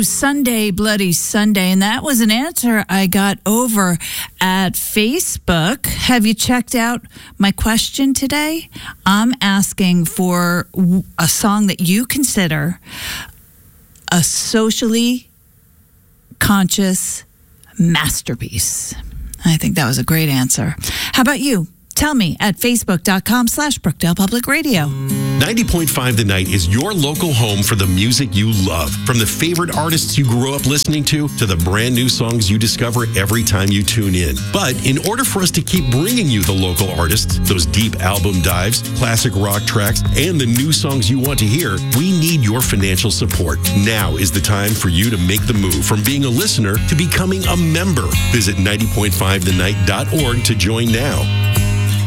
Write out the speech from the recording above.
Sunday, Bloody Sunday. And that was an answer I got over at Facebook. Have you checked out my question today? I'm asking for a song that you consider a socially conscious masterpiece. I think that was a great answer. How about you? Tell me at facebook.com/Brookdale Public Radio. 90.5 The Night is your local home for the music you love. From the favorite artists you grew up listening to the brand new songs you discover every time you tune in. But in order for us to keep bringing you the local artists, those deep album dives, classic rock tracks, and the new songs you want to hear, we need your financial support. Now is the time for you to make the move from being a listener to becoming a member. Visit 90.5thenight.org to join now.